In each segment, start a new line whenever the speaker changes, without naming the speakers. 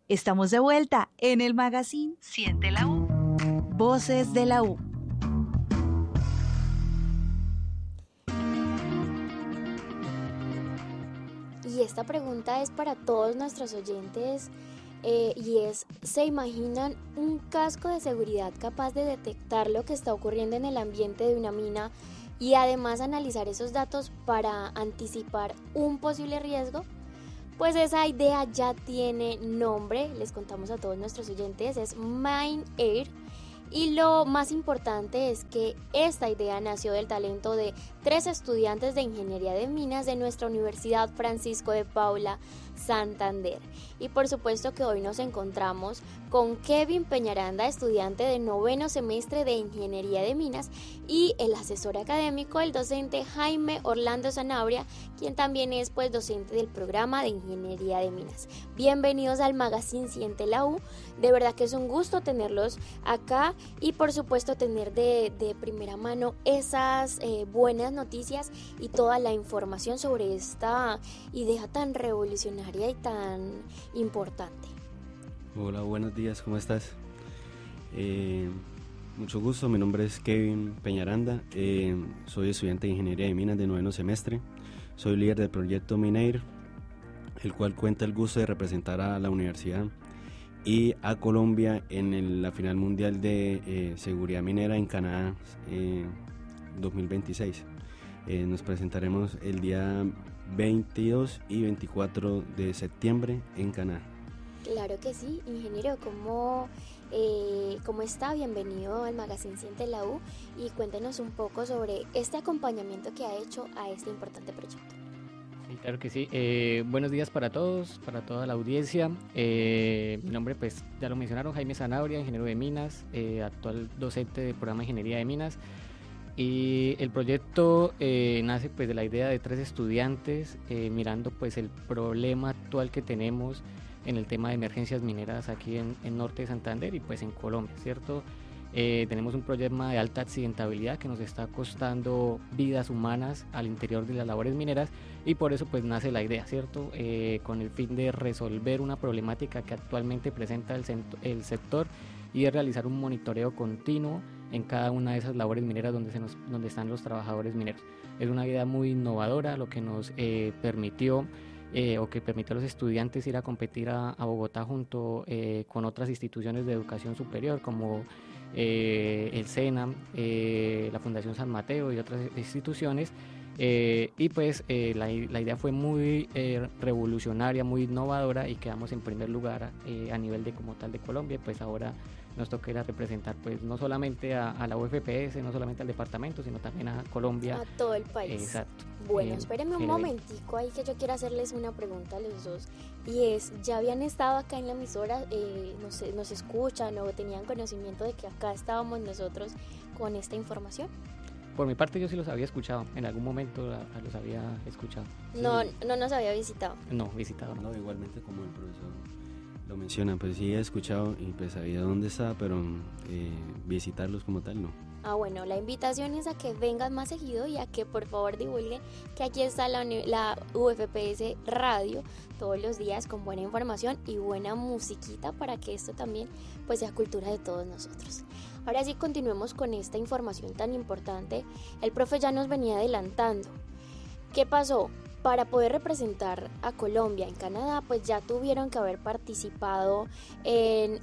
Estamos de vuelta en el magazine Siente la U. Voces de la U.
Y esta pregunta es para todos nuestros oyentes y es, ¿se imaginan un casco de seguridad capaz de detectar lo que está ocurriendo en el ambiente de una mina y además analizar esos datos para anticipar un posible riesgo? Pues esa idea ya tiene nombre, les contamos a todos nuestros oyentes, es MineAir. Y lo más importante es que esta idea nació del talento de 3 estudiantes de Ingeniería de Minas de nuestra Universidad Francisco de Paula, Santander. Y por supuesto que hoy nos encontramos con Kevin Peñaranda, estudiante de 9º semestre de Ingeniería de Minas, y el asesor académico, el docente Jaime Orlando Sanabria, quien también es docente del programa de Ingeniería de Minas. Bienvenidos al magazine Siente la U, de verdad que es un gusto tenerlos acá y por supuesto tener de primera mano esas buenas noticias y toda la información sobre esta idea tan revolucionaria y tan importante.
Hola, buenos días, ¿cómo estás? Mucho gusto, mi nombre es Kevin Peñaranda, soy estudiante de Ingeniería de Minas de 9º semestre, soy líder del proyecto MineAir, el cual cuenta el gusto de representar a la universidad y a Colombia en la final mundial de seguridad minera en Canadá 2026. Nos presentaremos el día 22 y 24 de septiembre en Canadá.
Claro que sí, ingeniero, ¿cómo está? Bienvenido al magazine Siente la U y cuéntenos un poco sobre este acompañamiento que ha hecho a este importante proyecto.
Sí, claro que sí. Buenos días para todos, para toda la audiencia. Mi nombre, pues ya lo mencionaron, Jaime Sanabria, ingeniero de minas, actual docente del programa de Ingeniería de Minas. Y el proyecto nace pues de la idea de 3 estudiantes mirando pues el problema actual que tenemos en el tema de emergencias mineras aquí en Norte de Santander y pues en Colombia, ¿cierto? Tenemos un problema de alta accidentabilidad que nos está costando vidas humanas al interior de las labores mineras y por eso pues nace la idea, ¿cierto? Con el fin de resolver una problemática que actualmente presenta el sector y de realizar un monitoreo continuo en cada una de esas labores mineras donde están los trabajadores mineros. Es una idea muy innovadora, lo que nos permitió que permitió a los estudiantes ir a competir a Bogotá junto con otras instituciones de educación superior como el SENA, la Fundación San Mateo y otras instituciones. Y pues la idea fue muy revolucionaria, muy innovadora y quedamos en primer lugar a nivel de como tal de Colombia. Y pues ahora nos toca ir a representar pues no solamente a la UFPS, no solamente al departamento, sino también a Colombia.
A todo el país.
Exacto.
Bueno, espérenme un momentico ahí que yo quiero hacerles una pregunta a los dos y es, ¿ya habían estado acá en la emisora, nos escuchan o tenían conocimiento de que acá estábamos nosotros con esta información?
Por mi parte yo sí los había escuchado, en algún momento los había escuchado.
No, no nos había visitado.
No, visitado.
No, igualmente como el profesor lo menciona, pues sí he escuchado y pues sabía dónde estaba, pero visitarlos como tal no.
Ah, bueno, la invitación es a que vengan más seguido y a que por favor divulguen que aquí está la UFPS Radio todos los días con buena información y buena musiquita para que esto también pues sea cultura de todos nosotros. Ahora sí, continuemos con esta información tan importante. El profe ya nos venía adelantando. ¿Qué pasó? Para poder representar a Colombia en Canadá, pues ya tuvieron que haber participado en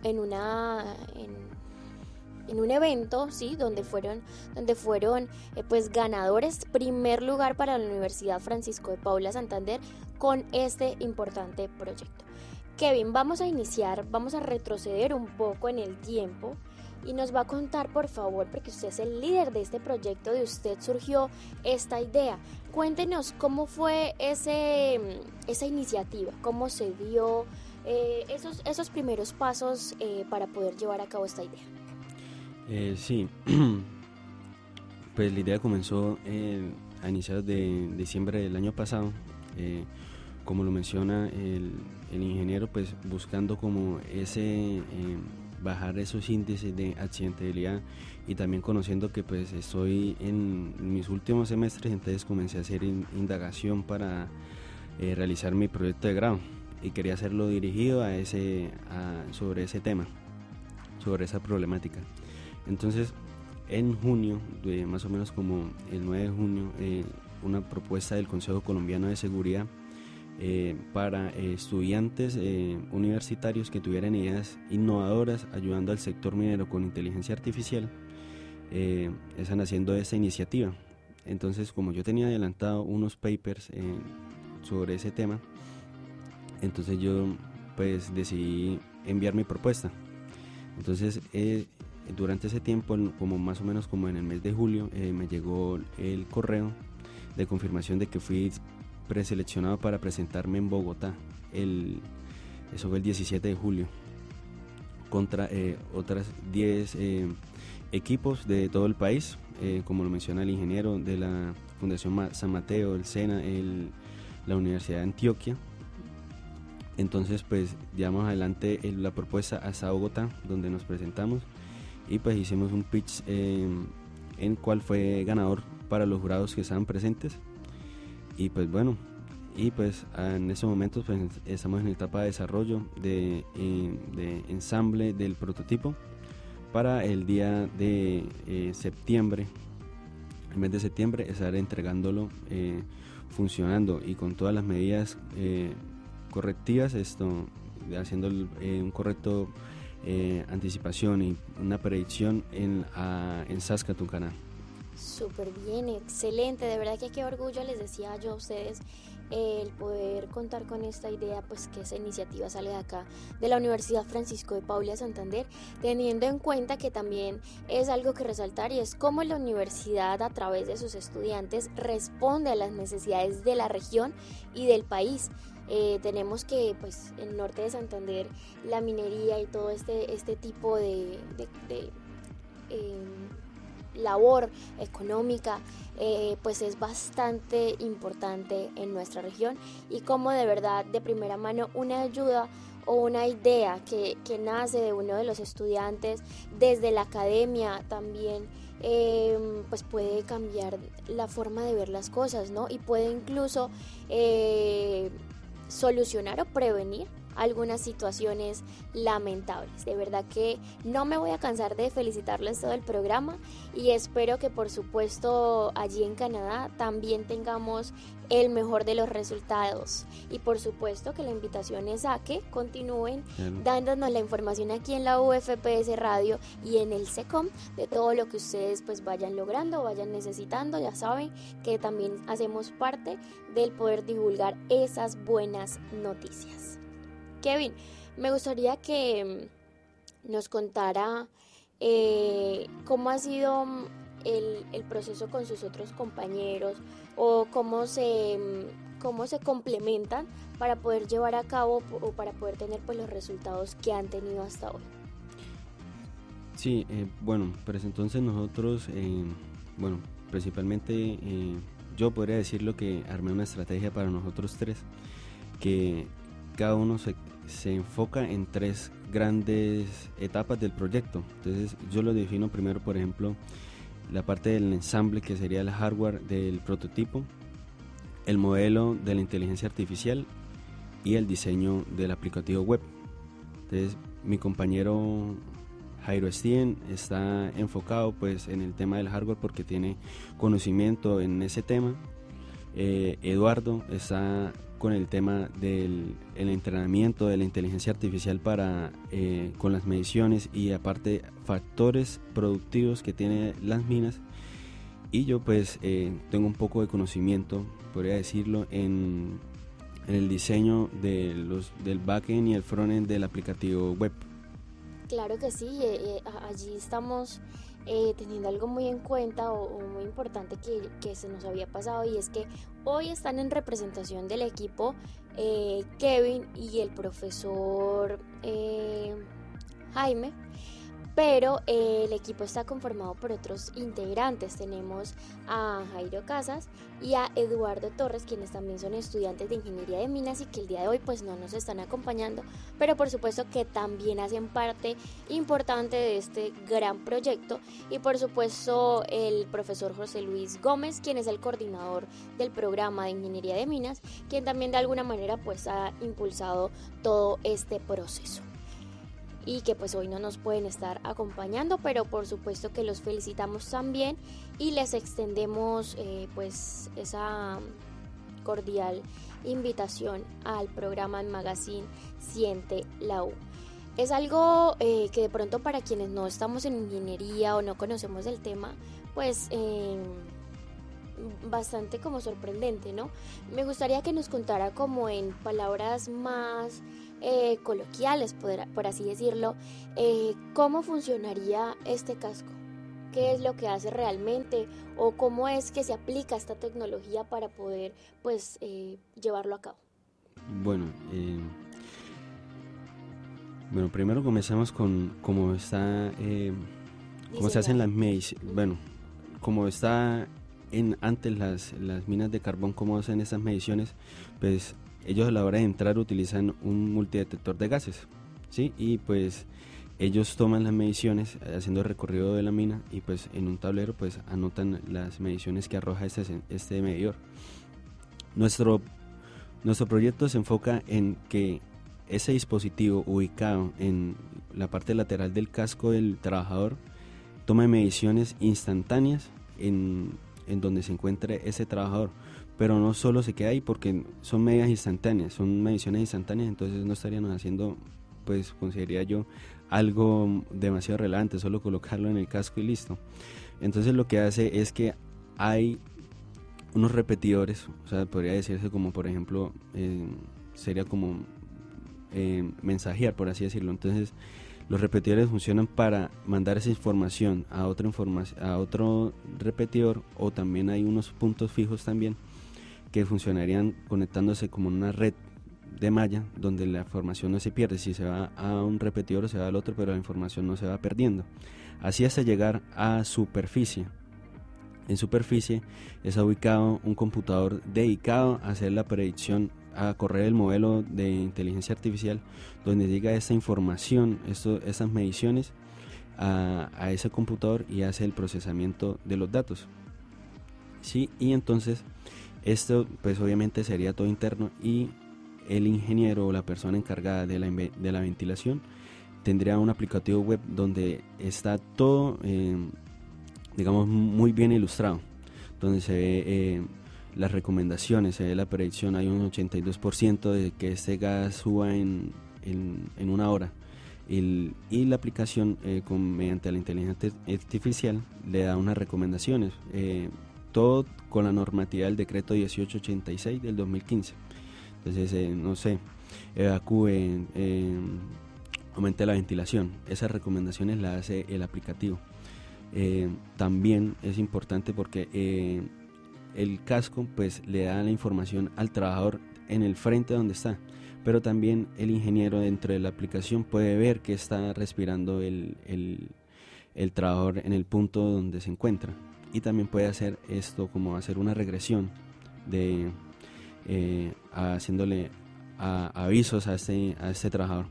un evento, sí, donde fueron pues ganadores, primer lugar para la Universidad Francisco de Paula Santander con este importante proyecto. Kevin, vamos a retroceder un poco en el tiempo y nos va a contar, por favor, porque usted es el líder de este proyecto, de usted surgió esta idea. Cuéntenos cómo fue esa iniciativa, cómo se dio esos primeros pasos para poder llevar a cabo esta idea.
Sí, pues la idea comenzó a iniciados de diciembre del año pasado, como lo menciona el ingeniero, pues buscando como bajar esos índices de accidentabilidad y también conociendo que pues estoy en mis últimos semestres, entonces comencé a hacer indagación para realizar mi proyecto de grado. y quería hacerlo dirigido sobre ese tema, sobre esa problemática. Entonces, en junio, más o menos como el 9 de junio, una propuesta del Consejo Colombiano de Seguridad para estudiantes universitarios que tuvieran ideas innovadoras ayudando al sector minero con inteligencia artificial, están haciendo esta iniciativa. Entonces, como yo tenía adelantado unos papers sobre ese tema, entonces yo pues decidí enviar mi propuesta. Entonces durante ese tiempo, como más o menos como en el mes de julio, me llegó el correo de confirmación de que fui preseleccionado para presentarme en Bogotá. Eso fue el 17 de julio, contra otras 10 equipos de todo el país, como lo menciona el ingeniero de la Fundación San Mateo, el SENA, la Universidad de Antioquia. Entonces pues llevamos adelante la propuesta hasta Bogotá, donde nos presentamos y pues hicimos un pitch en cual fue ganador para los jurados que estaban presentes. Y pues bueno, en ese momento pues estamos en etapa de desarrollo de ensamble del prototipo para el día de septiembre, el mes de septiembre, estar entregándolo funcionando y con todas las medidas correctivas, haciendo un correcto anticipación y una predicción en Saskatoon.
Súper bien, excelente, de verdad que qué orgullo, les decía yo a ustedes, el poder contar con esta idea, pues que esa iniciativa sale de acá, de la Universidad Francisco de Paula Santander, teniendo en cuenta que también es algo que resaltar y es cómo la universidad a través de sus estudiantes responde a las necesidades de la región y del país. Tenemos que pues en el norte de Santander la minería y todo este tipo de labor económica pues es bastante importante en nuestra región, y como de verdad de primera mano una ayuda o una idea que nace de uno de los estudiantes desde la academia también pues puede cambiar la forma de ver las cosas, ¿no? Y puede incluso solucionar o prevenir algunas situaciones lamentables. De verdad que no me voy a cansar de felicitarles todo el programa y espero que por supuesto allí en Canadá también tengamos el mejor de los resultados, y por supuesto que la invitación es a que continúen dándonos la información aquí en la UFPS Radio y en el SECOM de todo lo que ustedes pues vayan logrando, vayan necesitando. Ya saben que también hacemos parte del poder divulgar esas buenas noticias. Kevin, me gustaría que nos contara cómo ha sido el proceso con sus otros compañeros, o cómo se complementan para poder llevar a cabo o para poder tener pues los resultados que han tenido hasta hoy.
Sí, bueno, pues entonces nosotros, principalmente yo podría decir lo que armé una estrategia para nosotros tres, que cada uno se enfoca en tres grandes etapas del proyecto. Entonces yo lo defino primero, por ejemplo, la parte del ensamble, que sería el hardware del prototipo, el modelo de la inteligencia artificial y el diseño del aplicativo web. Entonces mi compañero Jairo Stien está enfocado pues en el tema del hardware porque tiene conocimiento en ese tema. Eduardo está con el tema del entrenamiento de la inteligencia artificial para con las mediciones y aparte factores productivos que tiene las minas, y yo pues tengo un poco de conocimiento, podría decirlo, en el diseño del backend y el frontend del aplicativo web.
Claro que sí, allí estamos teniendo algo muy en cuenta o muy importante que se nos había pasado, y es que hoy están en representación del equipo Kevin y el profesor Jaime, pero el equipo está conformado por otros integrantes. Tenemos a Jairo Casas y a Eduardo Torres, quienes también son estudiantes de Ingeniería de Minas y que el día de hoy pues no nos están acompañando, pero por supuesto que también hacen parte importante de este gran proyecto. Y por supuesto el profesor José Luis Gómez, quien es el coordinador del programa de Ingeniería de Minas, quien también de alguna manera pues ha impulsado todo este proceso. Y que pues hoy no nos pueden estar acompañando, pero por supuesto que los felicitamos también y les extendemos pues esa cordial invitación al programa en Magazine Siente la U. Es algo que de pronto para quienes no estamos en ingeniería o no conocemos el tema, pues bastante como sorprendente, ¿no? Me gustaría que nos contara como en palabras más coloquiales, por así decirlo, cómo funcionaría este casco, qué es lo que hace realmente o cómo es que se aplica esta tecnología para poder pues llevarlo a cabo.
Bueno, primero comenzamos con cómo está, cómo se hacen las mediciones, bueno, cómo está antes las minas de carbón, cómo hacen esas mediciones. Pues ellos a la hora de entrar utilizan un multidetector de gases, ¿sí? Y pues ellos toman las mediciones haciendo el recorrido de la mina y pues en un tablero pues anotan las mediciones que arroja este medidor. Nuestro proyecto se enfoca en que ese dispositivo ubicado en la parte lateral del casco del trabajador toma mediciones instantáneas en donde se encuentre ese trabajador, pero no solo se queda ahí porque son medidas instantáneas, son mediciones instantáneas, entonces no estaríamos haciendo, pues consideraría yo, algo demasiado relevante, solo colocarlo en el casco y listo. Entonces lo que hace es que hay unos repetidores, o sea, podría decirse como por ejemplo, sería como mensajear, por así decirlo. Entonces los repetidores funcionan para mandar esa información a otro repetidor, o también hay unos puntos fijos también que funcionarían conectándose como una red de malla donde la información no se pierde. Si se va a un repetidor o se va al otro, pero la información no se va perdiendo. Así hasta llegar a superficie. En superficie está ubicado un computador dedicado a hacer la predicción, a correr el modelo de inteligencia artificial, donde llega esta información, esas mediciones a ese computador y hace el procesamiento de los datos. Sí, y entonces esto pues obviamente sería todo interno, y el ingeniero o la persona encargada de la ventilación tendría un aplicativo web donde está todo digamos muy bien ilustrado, donde se ve las recomendaciones, se ve la predicción. Hay un 82% de que este gas suba en una hora, y la aplicación mediante la inteligencia artificial le da unas recomendaciones, todo con la normatividad del decreto 1886 del 2015. Entonces no sé, evacúe, aumente la ventilación, esas recomendaciones las hace el aplicativo. También es importante porque el casco pues le da la información al trabajador en el frente donde está, pero también el ingeniero dentro de la aplicación puede ver que está respirando el trabajador en el punto donde se encuentra, y también puede hacer esto como hacer una regresión de haciéndole avisos a este trabajador.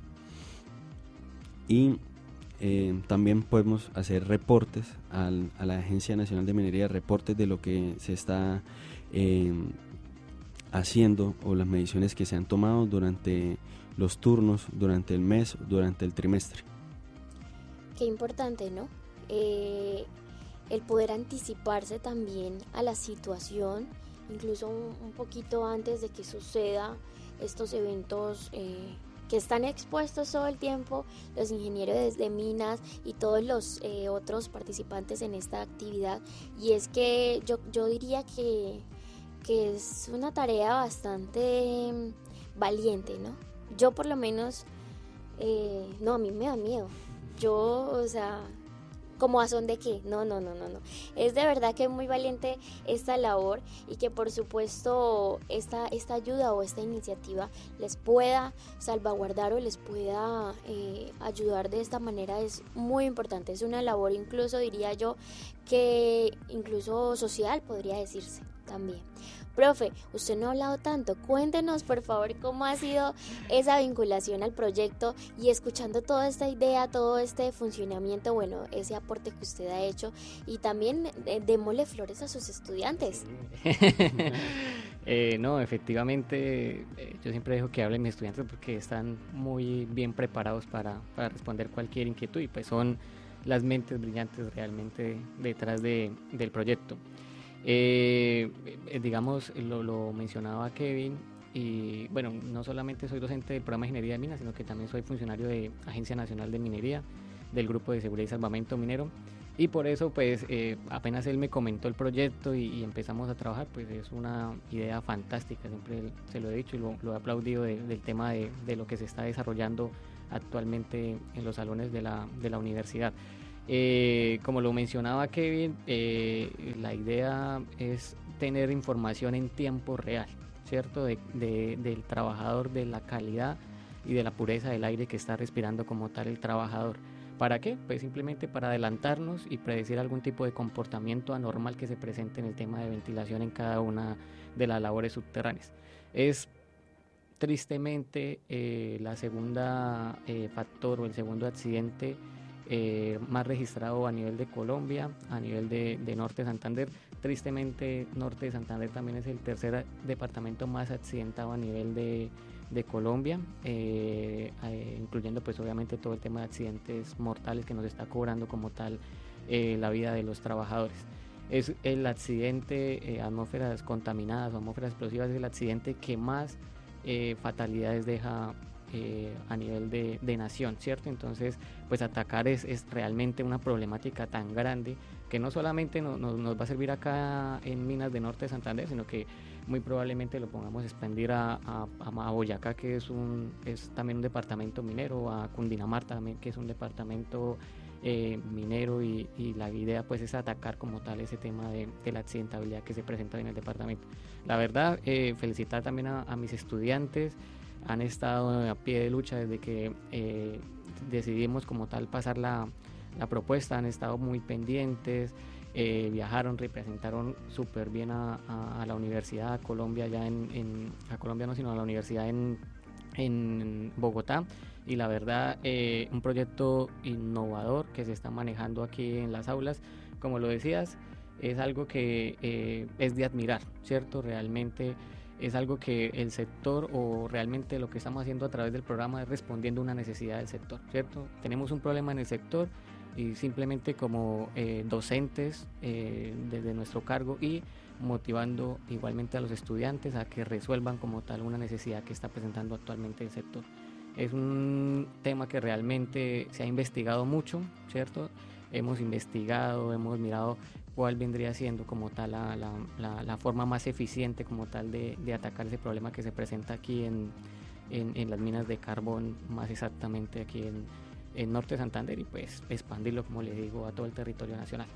Y también podemos hacer reportes a la Agencia Nacional de Minería, reportes de lo que se está haciendo o las mediciones que se han tomado durante los turnos, durante el mes, durante el trimestre.
Qué importante, ¿no? El poder anticiparse también a la situación, incluso un poquito antes de que suceda estos eventos que están expuestos todo el tiempo los ingenieros de minas y todos los otros participantes en esta actividad. Y es que yo diría que es una tarea bastante valiente, ¿no? Yo por lo menos, no, a mí me da miedo. Yo, o sea, ¿Como a son de qué? No. Es de verdad que es muy valiente esta labor y que por supuesto esta ayuda o esta iniciativa les pueda salvaguardar o les pueda ayudar de esta manera es muy importante. Es una labor incluso, diría yo, que incluso social podría decirse también. Profe, usted no ha hablado tanto, cuéntenos por favor cómo ha sido esa vinculación al proyecto y escuchando toda esta idea, todo este funcionamiento, bueno, ese aporte que usted ha hecho y también démosle flores a sus estudiantes.
No, efectivamente, yo siempre dejo que hablen mis estudiantes porque están muy bien preparados para responder cualquier inquietud y pues son las mentes brillantes realmente detrás del proyecto. Digamos, lo mencionaba Kevin y bueno, no solamente soy docente del programa de Ingeniería de Minas, sino que también soy funcionario de Agencia Nacional de Minería, del Grupo de Seguridad y Salvamento Minero y por eso pues apenas él me comentó el proyecto y empezamos a trabajar, pues es una idea fantástica, siempre se lo he dicho y lo he aplaudido del tema de lo que se está desarrollando actualmente en los salones de la universidad. Como lo mencionaba Kevin, la idea es tener información en tiempo real, ¿cierto? Del trabajador, de la calidad y de la pureza del aire que está respirando como tal el trabajador. ¿Para qué? Pues simplemente para adelantarnos y predecir algún tipo de comportamiento anormal que se presente en el tema de ventilación en cada una de las labores subterráneas. Es tristemente la segunda factor o el segundo accidente más registrado a nivel de Colombia, a nivel de Norte de Santander. Tristemente, Norte de Santander también es el tercer departamento más accidentado a nivel de Colombia, incluyendo pues obviamente todo el tema de accidentes mortales que nos está cobrando como tal la vida de los trabajadores. Es el accidente, atmósferas contaminadas o atmósferas explosivas, es el accidente que más fatalidades deja a nivel de nación, ¿cierto? Entonces, pues atacar es realmente una problemática tan grande que no solamente nos va a servir acá en Minas de Norte de Santander, sino que muy probablemente lo pongamos a expandir a Boyacá, que es también un departamento minero, a Cundinamarca también, que es un departamento minero y la idea pues es atacar como tal ese tema de la accidentabilidad que se presenta en el departamento. La verdad, felicitar también a mis estudiantes. Han estado a pie de lucha desde que decidimos como tal pasar la propuesta, han estado muy pendientes, viajaron, representaron súper bien a la universidad, a Colombia, a Colombia no, sino a la universidad en Bogotá, y la verdad un proyecto innovador que se está manejando aquí en las aulas, como lo decías, es algo que es de admirar, ¿cierto? Realmente es algo que el sector o realmente lo que estamos haciendo a través del programa es respondiendo a una necesidad del sector, ¿cierto? Tenemos un problema en el sector y simplemente como docentes desde nuestro cargo y motivando igualmente a los estudiantes a que resuelvan como tal una necesidad que está presentando actualmente el sector. Es un tema que realmente se ha investigado mucho, ¿cierto? Hemos investigado, hemos mirado cuál vendría siendo como tal la forma más eficiente como tal de atacar ese problema que se presenta aquí en las minas de carbón, más exactamente aquí en Norte de Santander, y pues expandirlo, como le digo, a todo el territorio nacional.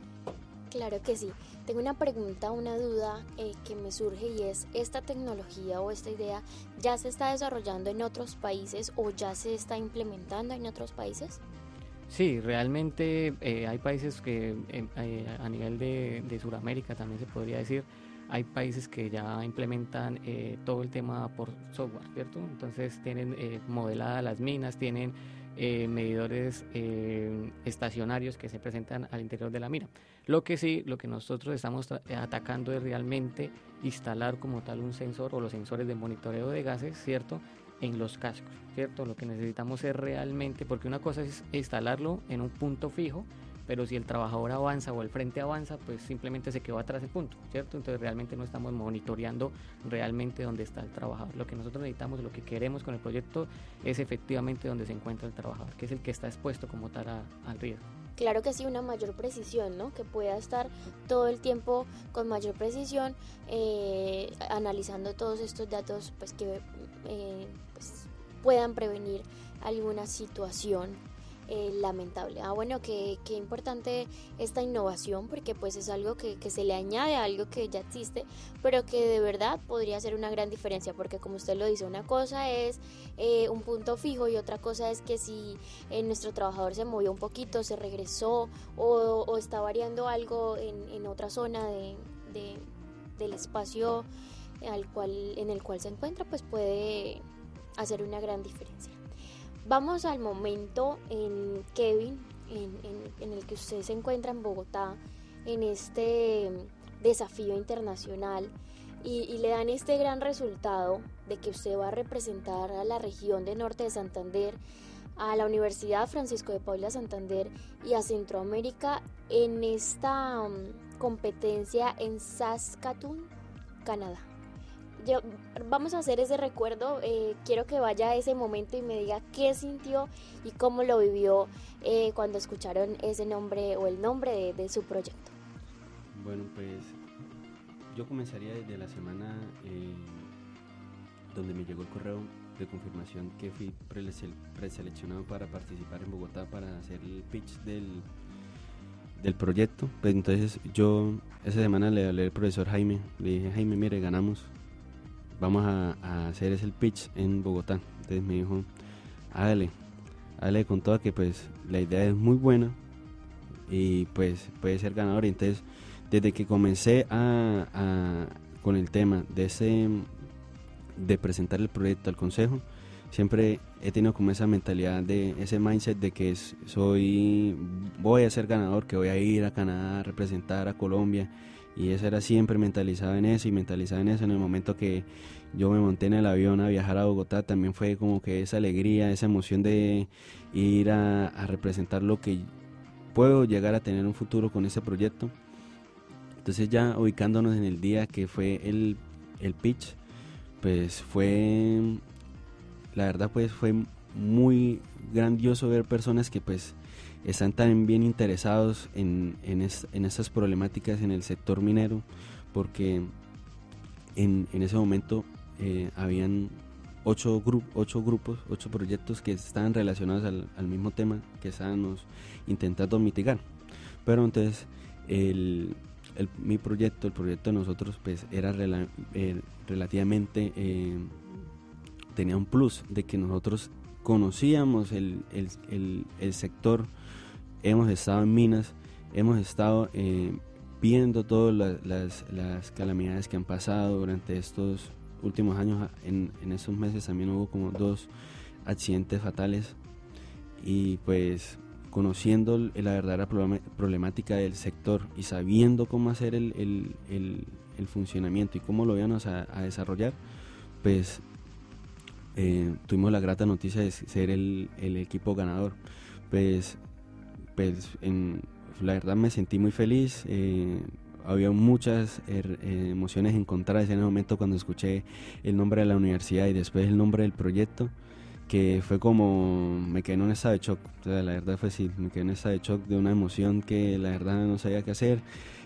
Claro que sí. Tengo una pregunta, una duda que me surge, y es, ¿esta tecnología o esta idea ya se está desarrollando en otros países o ya se está implementando en otros países?
Sí, realmente hay países que a nivel de Sudamérica también se podría decir, hay países que ya implementan todo el tema por software, ¿cierto? Entonces tienen modeladas las minas, tienen medidores estacionarios que se presentan al interior de la mina. Lo que nosotros estamos atacando es realmente instalar como tal un sensor o los sensores de monitoreo de gases, ¿cierto?, en los cascos, ¿cierto? Lo que necesitamos es realmente, porque una cosa es instalarlo en un punto fijo, pero si el trabajador avanza o el frente avanza, pues simplemente se quedó atrás el punto, ¿cierto? Entonces realmente no estamos monitoreando realmente dónde está el trabajador. Lo que nosotros necesitamos, lo que queremos con el proyecto es efectivamente dónde se encuentra el trabajador, que es el que está expuesto como tal al riesgo.
Claro que sí, una mayor precisión, ¿no? Que pueda estar todo el tiempo con mayor precisión, analizando todos estos datos, pues que pues, puedan prevenir alguna situación lamentable. Bueno, qué importante esta innovación, porque pues es algo que se le añade a algo que ya existe, pero que de verdad podría hacer una gran diferencia, porque como usted lo dice, una cosa es un punto fijo y otra cosa es que si nuestro trabajador se movió un poquito, se regresó o está variando algo en otra zona del espacio en el cual se encuentra, pues puede hacer una gran diferencia. Vamos al momento, Kevin, en el que usted se encuentra en Bogotá, en este desafío internacional, y le dan este gran resultado de que usted va a representar a la región de Norte de Santander, a la Universidad Francisco de Paula Santander y a Centroamérica en esta competencia en Saskatoon, Canadá. Vamos a hacer ese recuerdo, quiero que vaya a ese momento y me diga qué sintió y cómo lo vivió cuando escucharon ese nombre o el nombre de su proyecto.
Bueno, pues yo comenzaría desde la semana donde me llegó el correo de confirmación que fui preseleccionado para participar en Bogotá para hacer el pitch del proyecto. Pues entonces yo esa semana le hablé al profesor Jaime, le dije: Jaime, mire, ganamos, vamos a hacer el pitch en Bogotá. Entonces me dijo: hágale con toda, que pues la idea es muy buena y pues puede ser ganador. Y entonces desde que comencé con el tema de presentar el proyecto al consejo, siempre he tenido como esa mentalidad, de ese mindset de que voy a ser ganador, que voy a ir a Canadá a representar a Colombia. Y eso era siempre mentalizado en eso. En el momento que yo me monté en el avión a viajar a Bogotá, también fue como que esa alegría, esa emoción de ir a representar lo que puedo llegar a tener un futuro con ese proyecto. Entonces, ya ubicándonos en el día que fue el pitch, pues la verdad pues fue muy grandioso ver personas que pues están tan bien interesados en estas problemáticas en el sector minero, porque en ese momento habían 8 proyectos que estaban relacionados al mismo tema que estábamos intentando mitigar. Pero entonces mi proyecto, el proyecto de nosotros, pues era relativamente, tenía un plus de que nosotros conocíamos el sector. Hemos estado en minas, hemos estado viendo todas las calamidades que han pasado durante estos últimos años. En estos meses también hubo como 2 accidentes fatales, y pues conociendo la verdadera problemática del sector y sabiendo cómo hacer el funcionamiento y cómo lo íbamos a desarrollar, pues tuvimos la grata noticia de ser el equipo ganador. Pues la verdad me sentí muy feliz. Había muchas emociones encontradas en el momento cuando escuché el nombre de la universidad y después el nombre del proyecto, que fue como, me quedé en un estado de shock. O sea, la verdad fue así, me quedé en un estado de shock, de una emoción que la verdad no sabía qué hacer.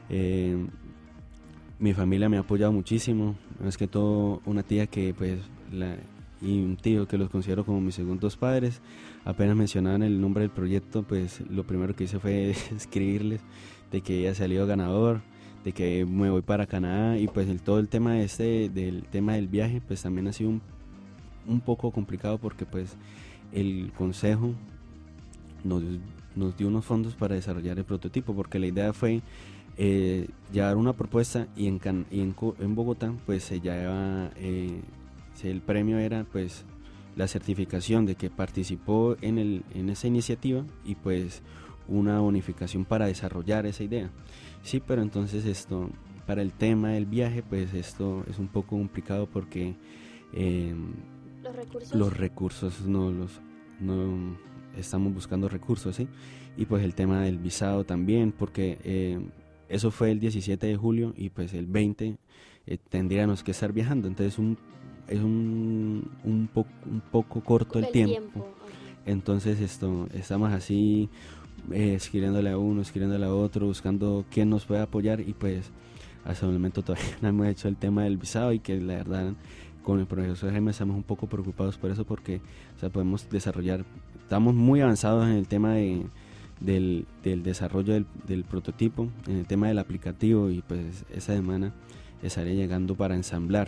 Mi familia me ha apoyado muchísimo, más que todo una tía que pues y un tío que los considero como mis segundos padres. Apenas mencionaban el nombre del proyecto, pues lo primero que hice fue escribirles de que ya salido ganador, de que me voy para Canadá. Y pues todo el tema del tema del viaje, pues también ha sido un poco complicado, porque pues el consejo nos dio unos fondos para desarrollar el prototipo, porque la idea fue llevar una propuesta, y en Bogotá pues se lleva el premio era pues la certificación de que participó en esa iniciativa, y pues una bonificación para desarrollar esa idea. Sí, pero entonces para el tema del viaje, pues esto es un poco complicado, porque los recursos no estamos buscando recursos, ¿sí? Y pues el tema del visado también, porque eso fue el 17 de julio y pues el 20 tendríamos que estar viajando. Entonces es un poco corto el tiempo. Entonces estamos así escribiéndole a uno, escribiéndole a otro, buscando quién nos puede apoyar, y pues hasta el momento todavía no hemos hecho el tema del visado, y que la verdad con el profesor Jaime estamos un poco preocupados por eso, porque podemos desarrollar estamos muy avanzados en el tema del desarrollo del prototipo, en el tema del aplicativo, y pues esa semana estaré llegando para ensamblar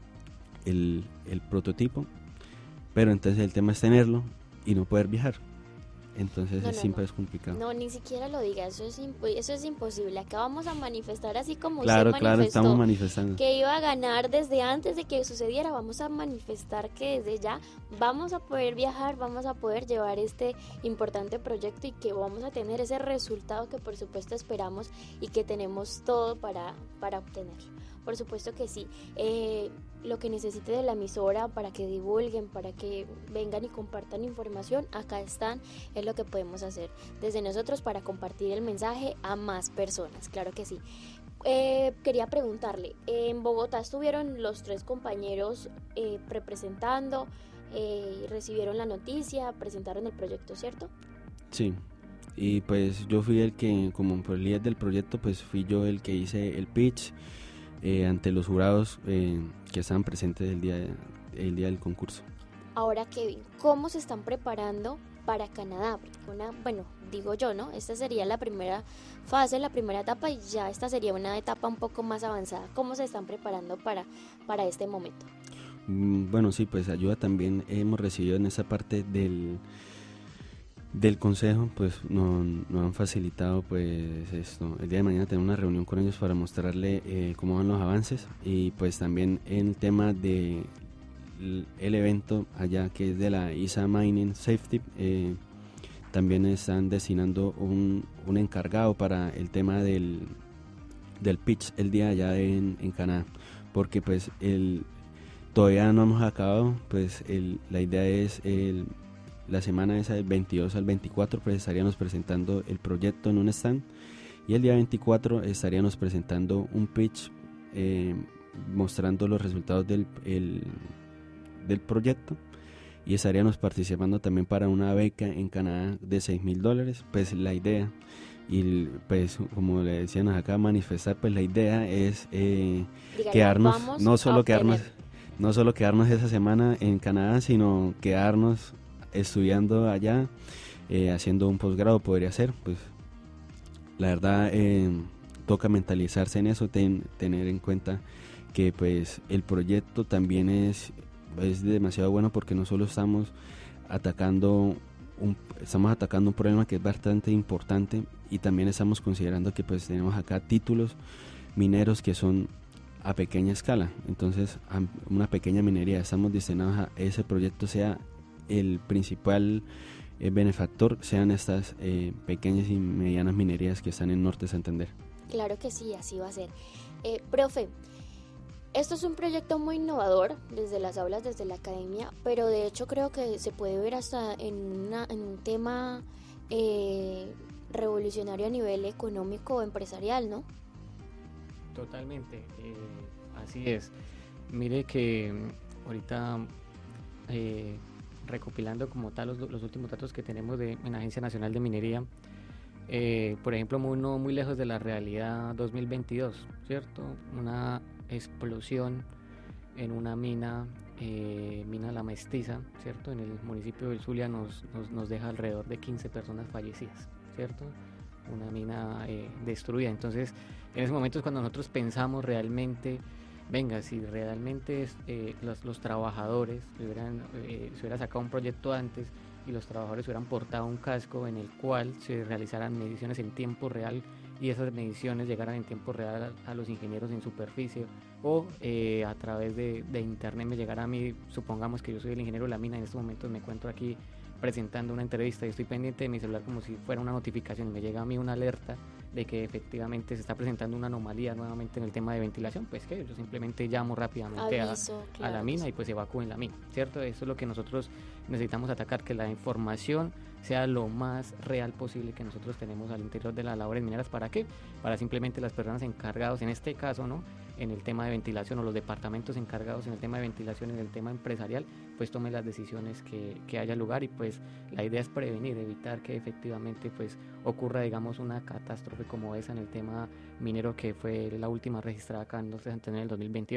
el prototipo, pero entonces el tema es tenerlo y no poder viajar. Entonces siempre es complicado.
No, ni siquiera lo diga, eso es imposible. Acá vamos a manifestar así como
claro,
usted manifestó,
estamos manifestando
que iba a ganar desde antes de que sucediera. Vamos a manifestar que desde ya vamos a poder viajar, vamos a poder llevar este importante proyecto y que vamos a tener ese resultado que por supuesto esperamos y que tenemos todo para obtenerlo. Por supuesto que sí. Lo que necesite de la emisora para que divulguen, para que vengan y compartan información, acá están, es lo que podemos hacer desde nosotros para compartir el mensaje a más personas, claro que sí. Quería preguntarle, en Bogotá estuvieron los 3 compañeros representando, recibieron la noticia, presentaron el proyecto, ¿cierto?
Sí, y pues yo fui el que, como por el líder del proyecto, pues fui yo el que hice el pitch ante los jurados que estaban presentes el día del concurso.
Ahora, Kevin, ¿cómo se están preparando para Canadá? Bueno, digo yo, ¿no? Esta sería la primera fase, la primera etapa, y ya esta sería una etapa un poco más avanzada. ¿Cómo se están preparando para este momento?
Bueno, sí, pues ayuda también hemos recibido en esa parte del consejo, pues nos han facilitado pues esto. El día de mañana tenemos una reunión con ellos para mostrarle cómo van los avances, y pues también en el tema de el evento allá, que es de la ISA Mining Safety, también están destinando un encargado para el tema del pitch el día allá en Canadá, porque pues todavía no hemos acabado, pues la idea es la semana esa del 22 al 24 pues estaríamos presentando el proyecto en un stand, y el día 24 estaríamos presentando un pitch mostrando los resultados del proyecto, y estaríamos participando también para una beca en Canadá de $6,000. Pues la idea, y pues como le decíamos acá, manifestar, pues la idea es quedarnos, no solo quedarnos esa semana en Canadá, sino quedarnos estudiando allá, haciendo un posgrado podría ser. Pues la verdad toca mentalizarse en eso, tener en cuenta que pues el proyecto también es demasiado bueno, porque no solo estamos atacando un problema que es bastante importante, y también estamos considerando que pues tenemos acá títulos mineros que son a pequeña escala. Entonces, a una pequeña minería, estamos destinados a ese proyecto sea el principal benefactor, sean estas pequeñas y medianas minerías que están en Norte de Santander.
Claro que sí, así va a ser. Profe, esto es un proyecto muy innovador desde las aulas, desde la academia, pero de hecho creo que se puede ver hasta en un tema revolucionario a nivel económico o empresarial, ¿no?
Totalmente, así es. Mire que ahorita recopilando como tal los últimos datos que tenemos en la Agencia Nacional de Minería, por ejemplo, no muy lejos de la realidad 2022, ¿cierto? Una explosión en una mina La Mestiza, ¿cierto? En el municipio del Zulia nos deja alrededor de 15 personas fallecidas, ¿cierto? Una mina destruida. Entonces, en ese momento es cuando nosotros pensamos realmente, venga, si realmente los trabajadores se hubiera sacado un proyecto antes y los trabajadores hubieran portado un casco en el cual se realizaran mediciones en tiempo real, y esas mediciones llegaran en tiempo real a los ingenieros en superficie, o a través de internet me llegara a mí, supongamos que yo soy el ingeniero de la mina, en estos momentos me encuentro aquí presentando una entrevista y estoy pendiente de mi celular como si fuera una notificación, y me llega a mí una alerta de que efectivamente se está presentando una anomalía nuevamente en el tema de ventilación, pues que yo simplemente llamo rápidamente a la mina y pues evacúen la mina, ¿cierto? Eso es lo que nosotros necesitamos atacar, que la información sea lo más real posible que nosotros tenemos al interior de las labores mineras. ¿Para qué? Para simplemente las personas encargadas, en este caso, ¿no?, en el tema de ventilación, o los departamentos encargados en el tema de ventilación, en el tema empresarial, pues tomen las decisiones que haya lugar, y pues la idea es prevenir, evitar que efectivamente pues ocurra, digamos, una catástrofe como esa en el tema minero, que fue la última registrada acá en Norte de Santander en el 2022.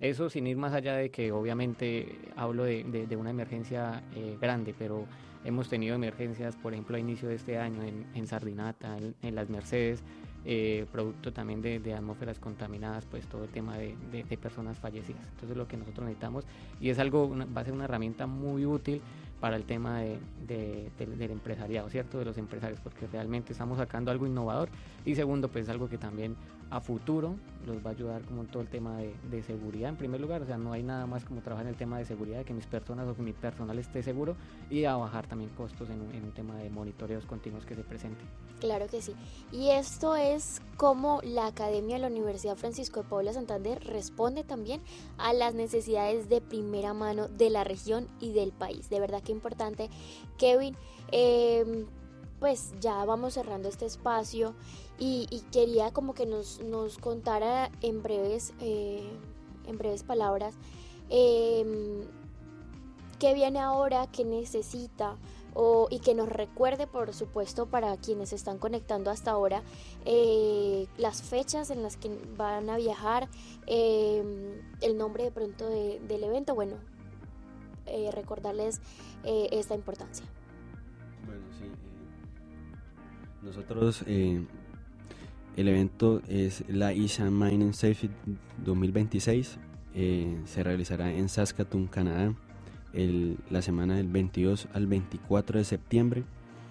Eso sin ir más allá de que obviamente hablo de una emergencia grande, pero hemos tenido emergencias, por ejemplo, a inicio de este año en Sardinata, en las Mercedes, producto también de atmósferas contaminadas, pues todo el tema de personas fallecidas. Entonces lo que nosotros necesitamos, y es algo, va a ser una herramienta muy útil para el tema del empresariado, ¿cierto? De los empresarios, porque realmente estamos sacando algo innovador, y segundo, pues algo que también a futuro los va a ayudar como en todo el tema de seguridad en primer lugar. O sea, no hay nada más como trabajar en el tema de seguridad, de que mis personas o que mi personal esté seguro, y a bajar también costos en un tema de monitoreos continuos que se presenten.
Claro que sí. Y esto es como la Academia de la Universidad Francisco de Paula Santander responde también a las necesidades de primera mano de la región y del país. De verdad que importante, Kevin. Pues ya vamos cerrando este espacio y quería como que nos contara en breves palabras qué viene ahora, qué necesita, y que nos recuerde, por supuesto, para quienes se están conectando hasta ahora, las fechas en las que van a viajar, el nombre de pronto del evento, bueno, recordarles esta importancia.
Bueno, sí. Nosotros, el evento es la Asian Mining Safety 2026, se realizará en Saskatoon, Canadá, la semana del 22 al 24 de septiembre.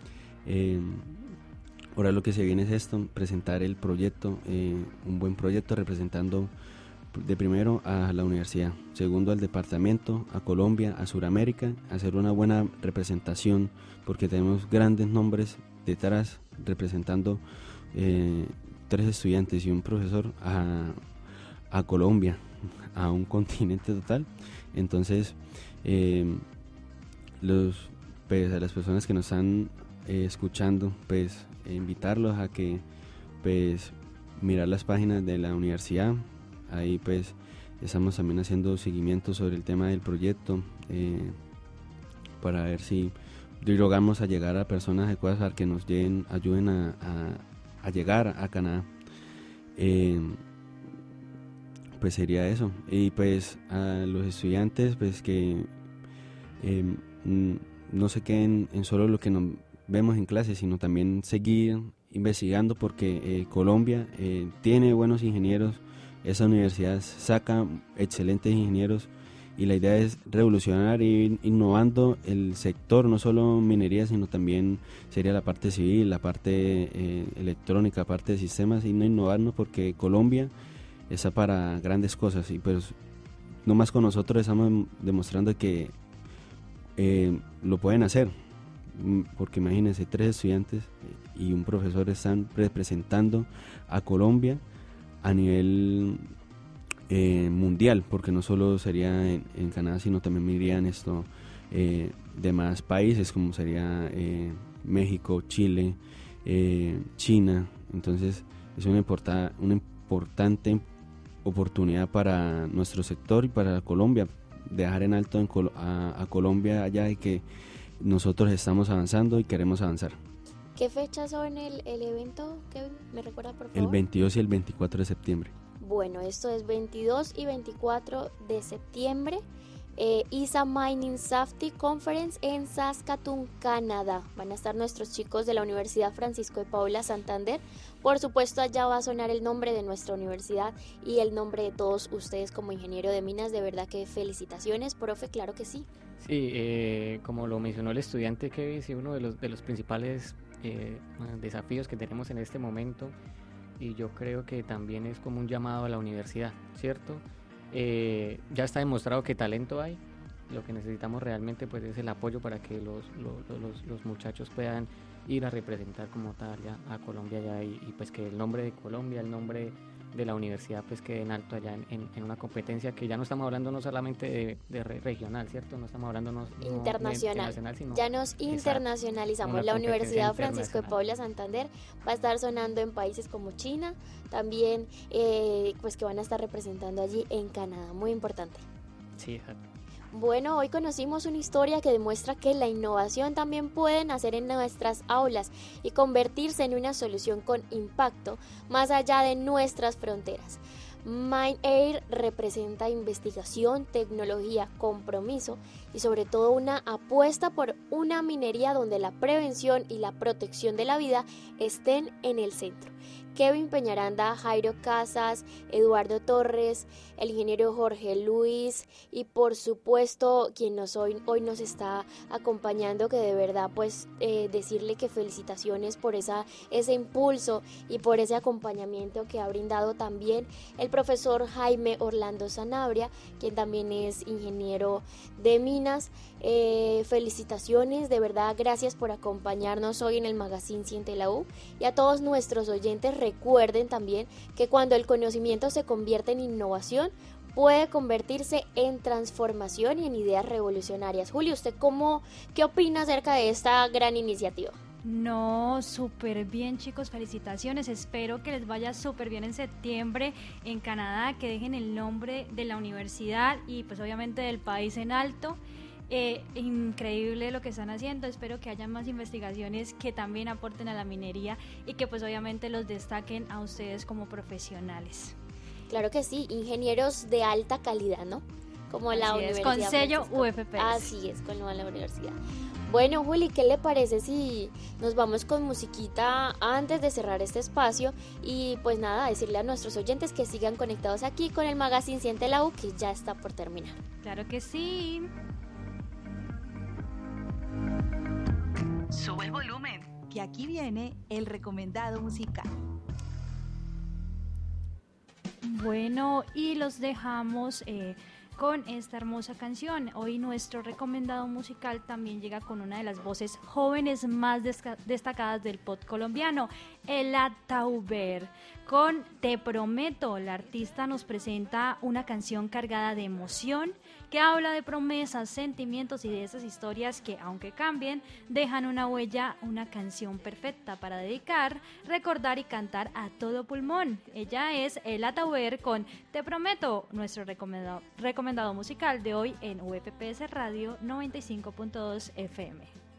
Ahora lo que se viene es esto, presentar el proyecto, un buen proyecto representando de primero a la universidad, segundo al departamento, a Colombia, a Sudamérica, hacer una buena representación porque tenemos grandes nombres detrás representando 3 estudiantes y un profesor a Colombia, a un continente total. Entonces pues, a las personas que nos están escuchando, pues invitarlos a que pues mirar las páginas de la universidad. Ahí pues estamos también haciendo seguimiento sobre el tema del proyecto, para ver si logramos a llegar a personas adecuadas para que nos ayuden a llegar a Canadá. Pues sería eso. Y pues a los estudiantes pues que no se queden en solo lo que nos vemos en clase, sino también seguir investigando, porque Colombia tiene buenos ingenieros, esa universidad saca excelentes ingenieros, y la idea es revolucionar e ir innovando el sector, no solo minería, sino también sería la parte civil, la parte electrónica, la parte de sistemas, y no innovarnos, porque Colombia está para grandes cosas, y pues no más con nosotros estamos demostrando que lo pueden hacer, porque imagínense, 3 estudiantes y un profesor están representando a Colombia a nivel mundial, porque no solo sería en Canadá, sino también irían demás países como sería México, Chile, China. Entonces es una importante oportunidad para nuestro sector y para Colombia, dejar en alto a Colombia allá de que nosotros estamos avanzando y queremos avanzar.
¿Qué fechas son el evento, Kevin? ¿Me recuerda, por favor?
El 22 y el 24 de septiembre.
Bueno, esto es 22 y 24 de septiembre, ISA Mining Safety Conference en Saskatoon, Canadá. Van a estar nuestros chicos de la Universidad Francisco de Paula Santander. Por supuesto, allá va a sonar el nombre de nuestra universidad y el nombre de todos ustedes como ingeniero de minas. De verdad que felicitaciones, profe, claro que sí.
Sí, como lo mencionó el estudiante Kevin, sí, uno de los principales desafíos que tenemos en este momento, y yo creo que también es como un llamado a la universidad, ¿cierto? Ya está demostrado que talento hay, lo que necesitamos realmente pues es el apoyo para que los muchachos puedan ir a representar como tal ya a Colombia ya, y pues que el nombre de Colombia, el nombre de la universidad pues quede en alto allá en una competencia que ya no estamos hablando no solamente de regional, ¿cierto? No estamos hablando
internacional,
sino
ya nos internacionalizamos. La Universidad Francisco de Paula Santander va a estar sonando en países como China, también pues que van a estar representando allí en Canadá, muy importante.
Sí, exacto.
Bueno, hoy conocimos una historia que demuestra que la innovación también puede nacer en nuestras aulas y convertirse en una solución con impacto más allá de nuestras fronteras. MindAir representa investigación, tecnología, compromiso y sobre todo una apuesta por una minería donde la prevención y la protección de la vida estén en el centro. Kevin Peñaranda, Jairo Casas, Eduardo Torres, el ingeniero Jorge Luis y por supuesto quien hoy nos está acompañando, que de verdad pues decirle que felicitaciones por ese impulso y por ese acompañamiento que ha brindado también el profesor Jaime Orlando Sanabria, quien también es ingeniero de minas. Felicitaciones, de verdad, gracias por acompañarnos hoy en el Magazine Siente la U, y a todos nuestros oyentes recuerden también que cuando el conocimiento se convierte en innovación puede convertirse en transformación y en ideas revolucionarias. Julio, ¿usted qué opina acerca de esta gran iniciativa?
No, súper bien, chicos, felicitaciones, espero que les vaya súper bien en septiembre en Canadá, que dejen el nombre de la universidad y pues obviamente del país en alto. Increíble lo que están haciendo, espero que haya más investigaciones que también aporten a la minería y que pues obviamente los destaquen a ustedes como profesionales.
Claro que sí, ingenieros de alta calidad, ¿no? Como la universidad.
Con sello UFPS.
Así es, con la universidad. Bueno, Juli, ¿qué le parece si nos vamos con musiquita antes de cerrar este espacio? Y pues nada, decirle a nuestros oyentes que sigan conectados aquí con el Magazine Siente la U, que ya está por terminar.
Claro que sí.
Sube el volumen, que aquí viene el recomendado musical.
Bueno, y los dejamos con esta hermosa canción. Hoy nuestro recomendado musical también llega con una de las voces jóvenes más destacadas del pop colombiano, Ela Tauber. Con Te Prometo, la artista nos presenta una canción cargada de emoción que habla de promesas, sentimientos y de esas historias que, aunque cambien, dejan una huella, una canción perfecta para dedicar, recordar y cantar a todo pulmón. Ella es Ela Tauber con Te Prometo, nuestro recomendado musical de hoy en UFPS Radio 95.2 FM.